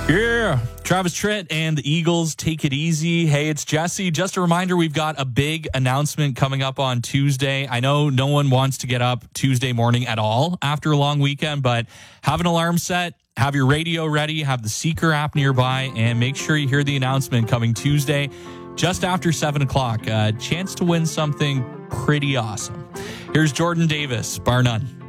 Yeah, Travis Tritt and the Eagles, Take It Easy. Hey, it's Jesse. Just a reminder, we've got a big announcement coming up on Tuesday. I know no one wants to get up Tuesday morning at all after a long weekend, but have an alarm set, have your radio ready, have the Seeker app nearby, and make sure you hear the announcement coming Tuesday just after 7 o'clock. A chance to win something pretty awesome. Here's Jordan Davis, bar none.